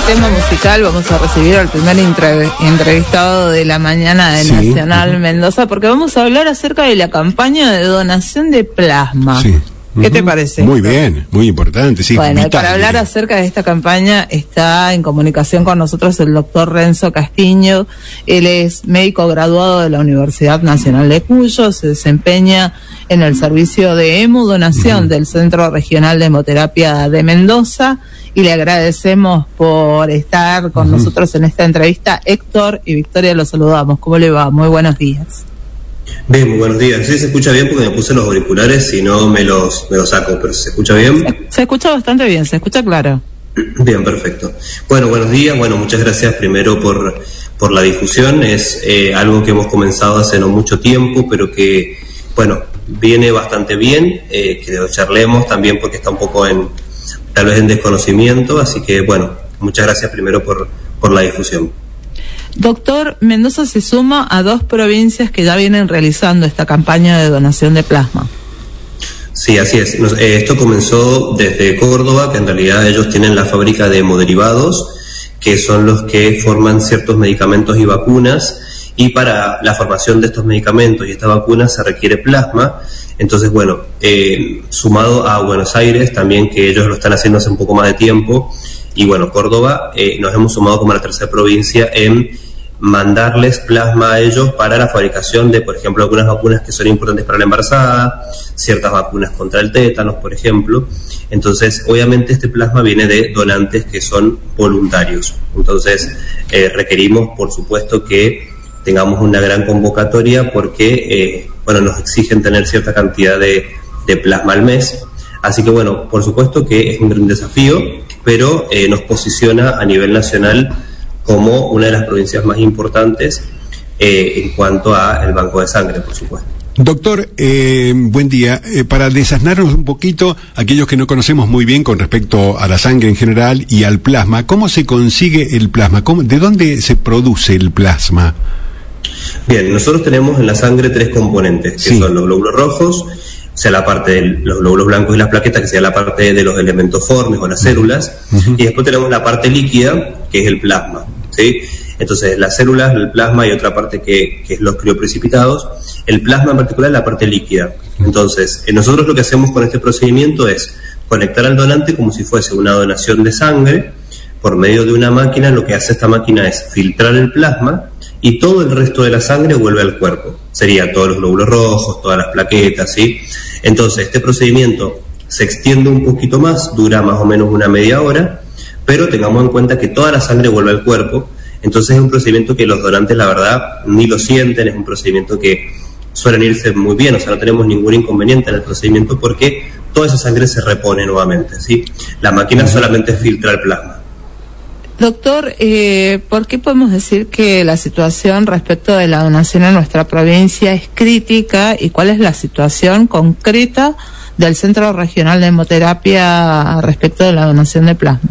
tema musical vamos a recibir al primer entrevistado de la mañana de Nacional Mendoza, porque vamos a hablar acerca de la campaña de donación de plasma. Sí. ¿Qué te parece? Muy bien, muy importante, sí. Bueno, para hablar acerca de esta campaña está en comunicación con nosotros el doctor Renzo Castiño. Él es médico graduado de la Universidad Nacional de Cuyo, se desempeña en el servicio de hemodonación del Centro Regional de Hemoterapia de Mendoza, y le agradecemos por estar con nosotros en esta entrevista. Héctor y Victoria, los saludamos. ¿Cómo le va? Muy buenos días. Bien, muy buenos días. Sí, se escucha bien porque me puse los auriculares, si no me los saco, pero ¿se escucha bien? Se escucha bastante bien, se escucha claro. Bien, perfecto. Bueno, buenos días. Bueno, muchas gracias primero por la difusión. Es algo que hemos comenzado hace no mucho tiempo, pero que, bueno, viene bastante bien, que lo charlemos también porque está un poco tal vez en desconocimiento, así que, bueno, muchas gracias primero por la difusión. Doctor, Mendoza se suma a 2 provincias que ya vienen realizando esta campaña de donación de plasma. Sí, así es. Esto comenzó desde Córdoba, que en realidad ellos tienen la fábrica de hemoderivados, que son los que forman ciertos medicamentos y vacunas, y para la formación de estos medicamentos y estas vacunas se requiere plasma. Entonces, bueno, sumado a Buenos Aires también, que ellos lo están haciendo hace un poco más de tiempo, y bueno, Córdoba, nos hemos sumado como la tercera provincia en mandarles plasma a ellos para la fabricación de, por ejemplo, algunas vacunas que son importantes para la embarazada, ciertas vacunas contra el tétanos, por ejemplo. Entonces, obviamente este plasma viene de donantes que son voluntarios. Entonces, requerimos, por supuesto, que tengamos una gran convocatoria porque, bueno, nos exigen tener cierta cantidad de plasma al mes. Así que, bueno, por supuesto que es un gran desafío, pero nos posiciona a nivel nacional como una de las provincias más importantes en cuanto a el banco de sangre, por supuesto. Doctor, buen día. Para desasnarnos un poquito, aquellos que no conocemos muy bien con respecto a la sangre en general y al plasma, ¿cómo se consigue el plasma? ¿De dónde se produce el plasma? Bien, nosotros tenemos en la sangre 3 componentes, que son los glóbulos rojos, o sea, la parte de los glóbulos blancos y las plaquetas, que sería la parte de los elementos formes o las células, y después tenemos la parte líquida, que es el plasma, ¿sí? Entonces, las células, el plasma y otra parte que es los crioprecipitados. El plasma en particular es la parte líquida. Entonces, nosotros lo que hacemos con este procedimiento es conectar al donante como si fuese una donación de sangre por medio de una máquina. Lo que hace esta máquina es filtrar el plasma y todo el resto de la sangre vuelve al cuerpo. Sería todos los glóbulos rojos, todas las plaquetas, ¿sí? Entonces, este procedimiento se extiende un poquito más, dura más o menos una media hora, pero tengamos en cuenta que toda la sangre vuelve al cuerpo. Entonces es un procedimiento que los donantes, la verdad, ni lo sienten. Es un procedimiento que suelen irse muy bien, o sea, no tenemos ningún inconveniente en el procedimiento porque toda esa sangre se repone nuevamente, ¿sí? La máquina solamente filtra el plasma. Doctor, ¿por qué podemos decir que la situación respecto de la donación en nuestra provincia es crítica, y cuál es la situación concreta del Centro Regional de Hemoterapia respecto de la donación de plasma?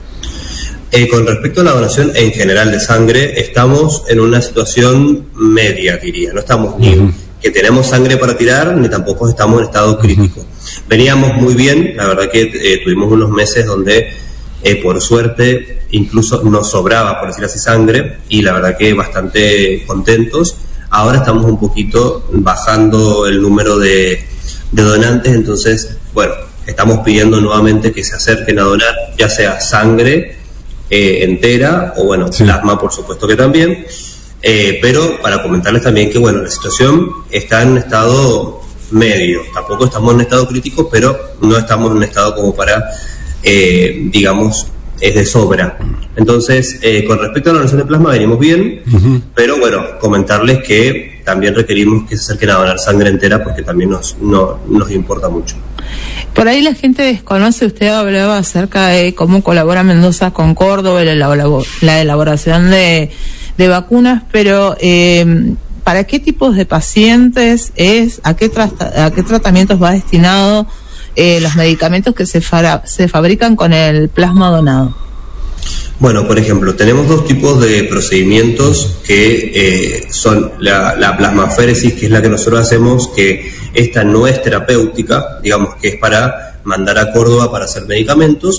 Con respecto a la donación en general de sangre, estamos en una situación media, diría. No estamos ni que tenemos sangre para tirar, ni tampoco estamos en estado crítico. Veníamos muy bien, la verdad que tuvimos unos meses donde, por suerte, incluso nos sobraba, por decir así, sangre, y la verdad que bastante contentos. Ahora estamos un poquito bajando el número de donantes, entonces, bueno, estamos pidiendo nuevamente que se acerquen a donar, ya sea sangre entera o, bueno, plasma, por supuesto que también, pero para comentarles también que, bueno, la situación está en un estado medio. Tampoco estamos en un estado crítico, pero no estamos en un estado como para, digamos, es de sobra. Entonces, con respecto a la donación de plasma venimos bien, pero bueno, comentarles que también requerimos que se acerquen a donar sangre entera porque también nos importa mucho. Por ahí la gente desconoce, usted hablaba acerca de cómo colabora Mendoza con Córdoba en la elaboración de vacunas, pero ¿para qué tipos de pacientes es? ¿A qué tratamientos va destinado los medicamentos que se fabrican con el plasma donado? Bueno, por ejemplo, tenemos 2 tipos de procedimientos que son la plasmaféresis, que es la que nosotros hacemos, que esta no es terapéutica, digamos que es para mandar a Córdoba para hacer medicamentos,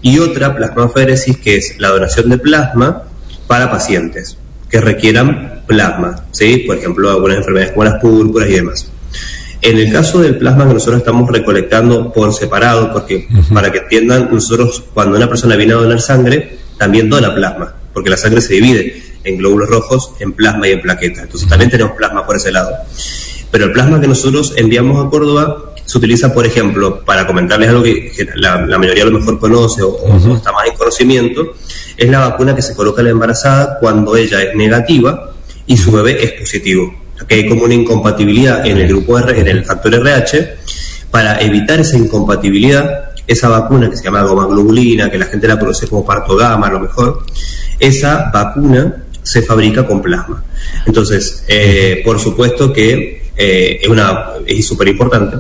y otra, plasmaféresis, que es la donación de plasma para pacientes que requieran plasma, ¿sí? Por ejemplo, algunas enfermedades como las púrpuras y demás. En el caso del plasma que nosotros estamos recolectando por separado, porque para que entiendan, nosotros cuando una persona viene a donar sangre, también dona plasma, porque la sangre se divide en glóbulos rojos, en plasma y en plaquetas. Entonces también tenemos plasma por ese lado. Pero el plasma que nosotros enviamos a Córdoba se utiliza, por ejemplo, para comentarles algo que la mayoría a lo mejor conoce o está más en conocimiento, es la vacuna que se coloca a la embarazada cuando ella es negativa y su bebé es positivo. Que hay como una incompatibilidad en el grupo en el factor RH. Para evitar esa incompatibilidad, esa vacuna que se llama gomaglobulina, que la gente la conoce como parto gamma a lo mejor, esa vacuna se fabrica con plasma. Entonces, por supuesto que es súper importante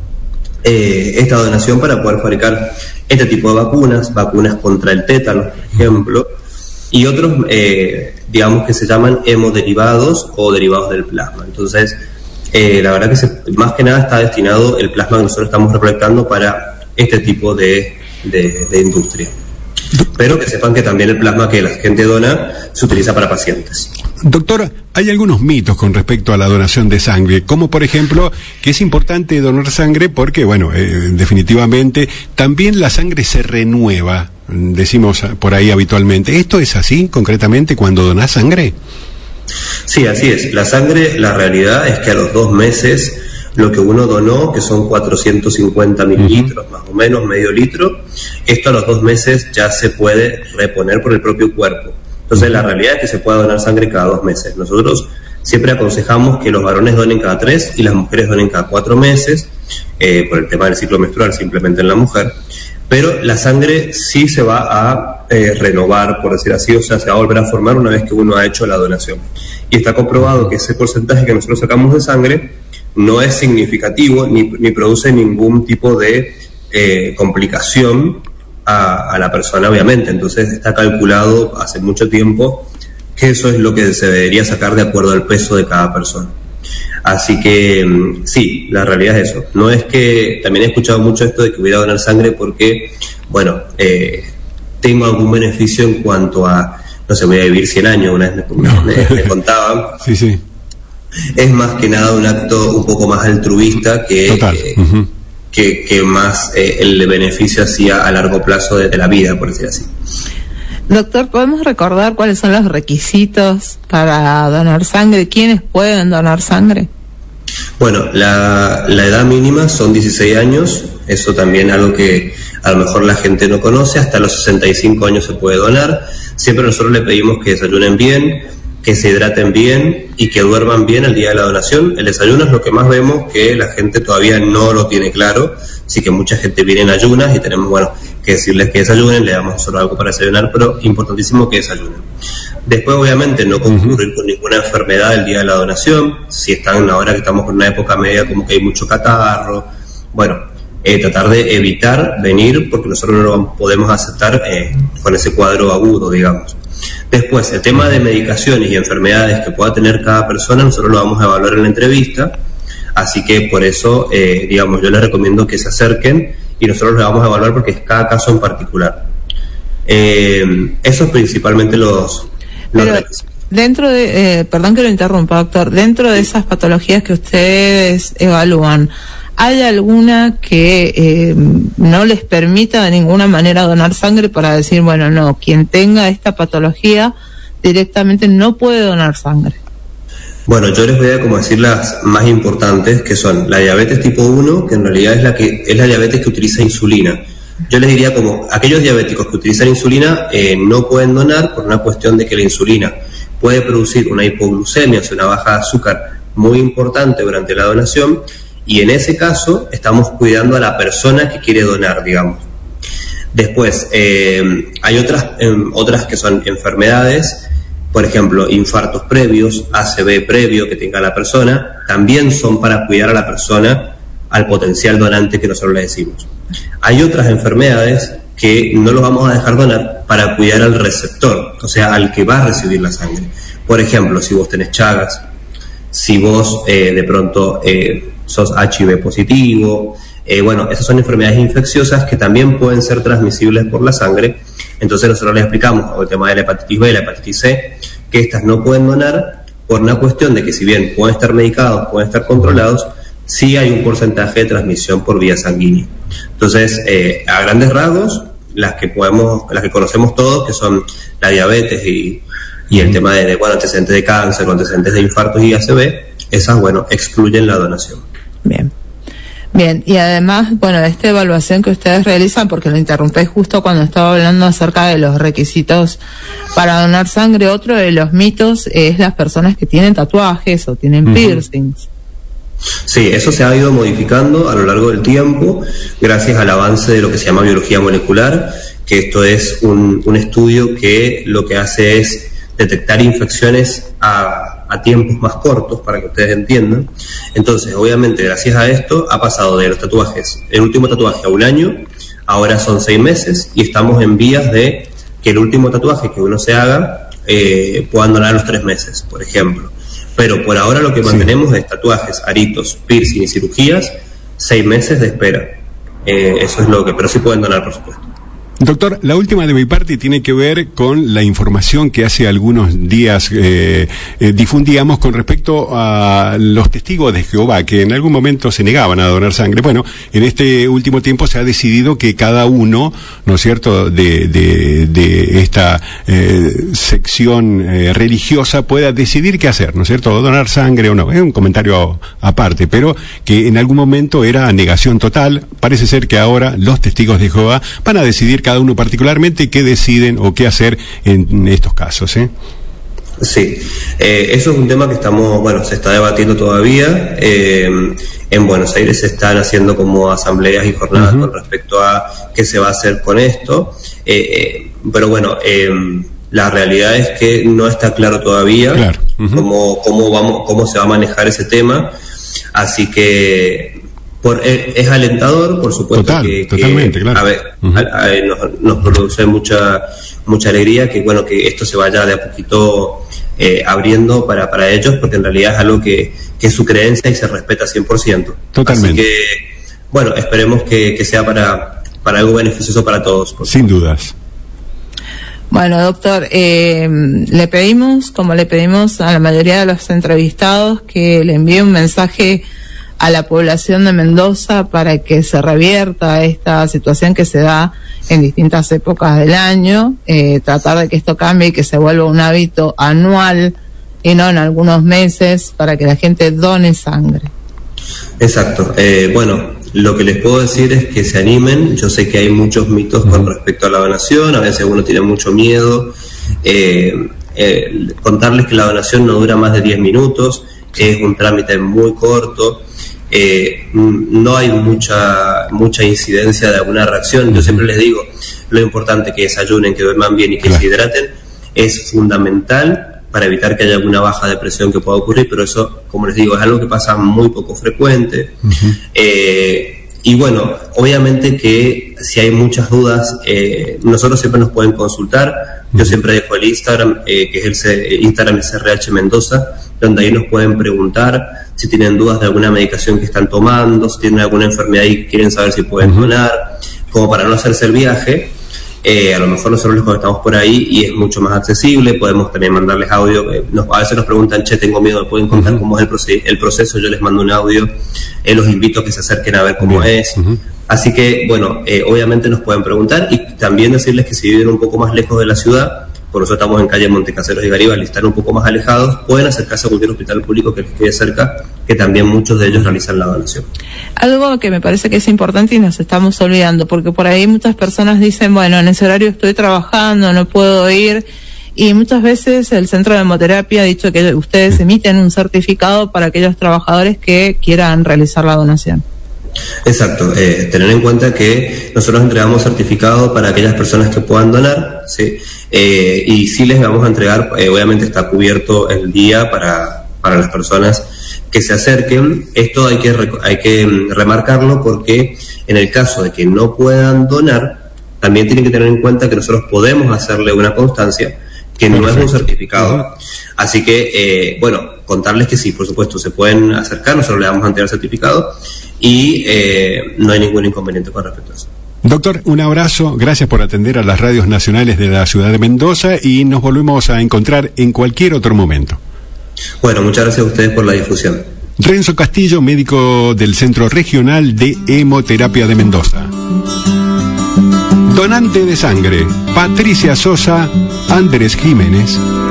esta donación para poder fabricar este tipo de vacunas contra el tétano, por ejemplo, y otros, digamos, que se llaman hemoderivados o derivados del plasma. Entonces, la verdad que más que nada está destinado el plasma que nosotros estamos recolectando para este tipo de industria. Pero que sepan que también el plasma que la gente dona se utiliza para pacientes. Doctor, hay algunos mitos con respecto a la donación de sangre, como por ejemplo que es importante donar sangre porque, bueno, definitivamente también la sangre se renueva, decimos por ahí habitualmente. ¿Esto es así concretamente cuando donás sangre? Sí, así es. La sangre, la realidad es que a los 2 meses lo que uno donó, que son 450 mililitros, más o menos, medio litro, esto a los 2 meses ya se puede reponer por el propio cuerpo. Entonces, la realidad es que se puede donar sangre cada 2 meses. Nosotros siempre aconsejamos que los varones donen cada 3 y las mujeres donen cada 4 meses, por el tema del ciclo menstrual, simplemente en la mujer. Pero la sangre sí se va a renovar, por decir así, o sea, se va a volver a formar una vez que uno ha hecho la donación. Y está comprobado que ese porcentaje que nosotros sacamos de sangre no es significativo ni produce ningún tipo de complicación a la persona, obviamente. Entonces está calculado hace mucho tiempo que eso es lo que se debería sacar de acuerdo al peso de cada persona. Así que sí, la realidad es eso. No es que, también he escuchado mucho esto de que voy a donar sangre porque, bueno, tengo algún beneficio en cuanto a, no sé, voy a vivir 100 años, una vez me contaban. Sí, sí. Es más que nada un acto un poco más altruista que más el beneficio hacia a largo plazo de la vida, por decir así. Doctor, ¿podemos recordar cuáles son los requisitos para donar sangre? ¿Quiénes pueden donar sangre? Bueno, la edad mínima son 16 años, eso también algo que a lo mejor la gente no conoce. Hasta los 65 años se puede donar. Siempre nosotros le pedimos que desayunen bien, que se hidraten bien y que duerman bien el día de la donación. El desayuno es lo que más vemos que la gente todavía no lo tiene claro, así que mucha gente viene en ayunas y tenemos, bueno, que decirles que desayunen, le damos solo algo para desayunar, pero importantísimo que desayunen. Después, obviamente, no concurrir con ninguna enfermedad el día de la donación. Si están ahora que estamos en una época media como que hay mucho catarro, bueno, tratar de evitar venir porque nosotros no lo podemos aceptar con ese cuadro agudo, digamos. Después, el tema de medicaciones y enfermedades que pueda tener cada persona, nosotros lo vamos a evaluar en la entrevista, así que por eso, digamos, yo les recomiendo que se acerquen y nosotros lo vamos a evaluar porque es cada caso en particular. Eso es principalmente los requisitos. Dentro de, perdón que lo interrumpa, doctor, dentro de esas patologías que ustedes evalúan, ¿hay alguna que no les permita de ninguna manera donar sangre para decir, bueno, no, quien tenga esta patología directamente no puede donar sangre? Bueno, yo les voy a como decir las más importantes, que son la diabetes tipo 1, que en realidad es la diabetes que utiliza insulina. Yo les diría como aquellos diabéticos que utilizan insulina no pueden donar por una cuestión de que la insulina puede producir una hipoglucemia, o sea, una baja de azúcar muy importante durante la donación, y en ese caso estamos cuidando a la persona que quiere donar, digamos. Después, hay otras que son enfermedades, por ejemplo, infartos previos, ACV previo que tenga la persona, también son para cuidar a la persona, al potencial donante que nosotros le decimos. Hay otras enfermedades que no los vamos a dejar donar para cuidar al receptor, o sea, al que va a recibir la sangre. Por ejemplo, si vos tenés Chagas, si vos de pronto sos HIV positivo, Bueno, esas son enfermedades infecciosas que también pueden ser transmisibles por la sangre. Entonces nosotros les explicamos el tema de la hepatitis B y la hepatitis C, que estas no pueden donar por una cuestión de que si bien pueden estar medicados, pueden estar controlados, sí hay un porcentaje de transmisión por vía sanguínea. Entonces, a grandes rasgos, las que conocemos todos, que son la diabetes y el tema de antecedentes de cáncer o antecedentes de infartos y ACV, esas, excluyen la donación. Bien, y además, esta evaluación que ustedes realizan, porque lo interrumpí justo cuando estaba hablando acerca de los requisitos para donar sangre, otro de los mitos es las personas que tienen tatuajes o tienen piercings. Sí, eso se ha ido modificando a lo largo del tiempo, gracias al avance de lo que se llama biología molecular, que esto es un estudio que lo que hace es detectar infecciones a tiempos más cortos, para que ustedes entiendan. Entonces, obviamente, gracias a esto, ha pasado de los tatuajes, el último tatuaje a 1 año, ahora son 6 meses, y estamos en vías de que el último tatuaje que uno se haga puedan donar a los 3 meses, por ejemplo. Pero por ahora lo que mantenemos es tatuajes, aritos, piercing y cirugías, 6 meses de espera. Eso es lo que, pero sí pueden donar, por supuesto. Doctor, la última de mi parte tiene que ver con la información que hace algunos días difundíamos con respecto a los testigos de Jehová, que en algún momento se negaban a donar sangre. Bueno, en este último tiempo se ha decidido que cada uno, ¿no es cierto?, de esta sección religiosa pueda decidir qué hacer, ¿no es cierto?, donar sangre o no. Es un comentario aparte, pero que en algún momento era negación total. Parece ser que ahora los testigos de Jehová van a decidir cada uno particularmente qué deciden o qué hacer en estos casos, Sí, eso es un tema que se está debatiendo todavía. En Buenos Aires se están haciendo como asambleas y jornadas con respecto a qué se va a hacer con esto, pero la realidad es que no está claro todavía cómo se va a manejar ese tema, así que es alentador, por supuesto. Totalmente, claro. A ver, nos produce mucha alegría que esto se vaya de a poquito abriendo para ellos, porque en realidad es algo que es su creencia y se respeta 100%. Totalmente. Así que, esperemos que sea para algo beneficioso para todos. Sin dudas. Bueno, doctor, le pedimos, como le pedimos a la mayoría de los entrevistados, que le envíe un mensaje a la población de Mendoza para que se revierta esta situación que se da en distintas épocas del año, tratar de que esto cambie y que se vuelva un hábito anual y no en algunos meses, para que la gente done sangre. Exacto. Lo que les puedo decir es que se animen. Yo sé que hay muchos mitos con respecto a la donación, a veces uno tiene mucho miedo. Contarles que la donación no dura más de 10 minutos, es un trámite muy corto. No hay mucha incidencia de alguna reacción. Yo siempre les digo, lo importante que desayunen, que duerman bien y que se hidraten es fundamental para evitar que haya alguna baja de presión que pueda ocurrir, pero eso, como les digo, es algo que pasa muy poco frecuente. Y obviamente que si hay muchas dudas, nosotros siempre nos pueden consultar. Yo siempre dejo el Instagram, que es el Instagram SRH Mendoza, donde ahí nos pueden preguntar si tienen dudas de alguna medicación que están tomando, si tienen alguna enfermedad y quieren saber si pueden donar, como para no hacerse el viaje. A lo mejor nosotros les contestamos por ahí y es mucho más accesible. Podemos también mandarles audio. A veces nos preguntan, tengo miedo, ¿me pueden contar cómo es el proceso? Yo les mando un audio, los invito a que se acerquen a ver cómo es. Así que, obviamente nos pueden preguntar, y también decirles que si viven un poco más lejos de la ciudad, por eso estamos en calle Montecaseros y Garibaldi, están un poco más alejados, pueden acercarse a cualquier hospital público que les quede cerca, que también muchos de ellos realizan la donación. Algo que me parece que es importante y nos estamos olvidando, porque por ahí muchas personas dicen, en ese horario estoy trabajando, no puedo ir, y muchas veces el Centro de Hemoterapia ha dicho que ustedes emiten un certificado para aquellos trabajadores que quieran realizar la donación. Exacto, tener en cuenta que nosotros entregamos certificado para aquellas personas que puedan donar, ¿sí? Y sí les vamos a entregar, obviamente está cubierto el día para las personas que se acerquen. Esto hay que remarcarlo, porque en el caso de que no puedan donar, también tienen que tener en cuenta que nosotros podemos hacerle una constancia que no es un certificado. Así que, bueno, contarles que sí, por supuesto, se pueden acercar, nosotros le vamos a entregar el certificado y no hay ningún inconveniente con respecto a eso. Doctor, un abrazo, gracias por atender a las radios nacionales de la ciudad de Mendoza y nos volvemos a encontrar en cualquier otro momento. Bueno, muchas gracias a ustedes por la difusión. Renzo Castillo, médico del Centro Regional de Hemoterapia de Mendoza. Donante de sangre, Patricia Sosa, Andrés Jiménez.